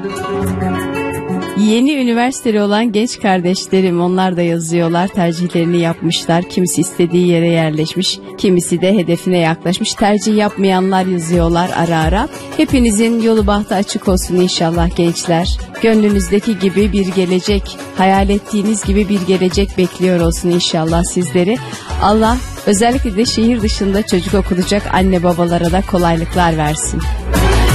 Yeni üniversiteli olan genç kardeşlerim, onlar da yazıyorlar, tercihlerini yapmışlar. Kimisi istediği yere yerleşmiş, kimisi de hedefine yaklaşmış. Tercih yapmayanlar yazıyorlar ara ara. Hepinizin yolu bahtı açık olsun inşallah gençler. Gönlünüzdeki gibi bir gelecek, hayal ettiğiniz gibi bir gelecek bekliyor olsun inşallah sizleri. Allah özellikle de şehir dışında çocuk okutacak anne babalara da kolaylıklar versin.